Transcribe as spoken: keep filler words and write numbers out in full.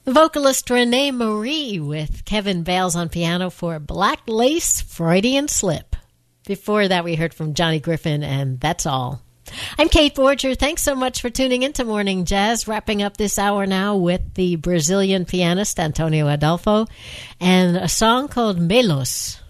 Vocalist Renee Marie with Kevin Bales on piano for Black Lace Freudian Slip. Before that, we heard from Johnny Griffin, and That's All. I'm Kate Borger. Thanks so much for tuning into Morning Jazz. Wrapping up this hour now with the Brazilian pianist Antonio Adolfo and a song called Melos.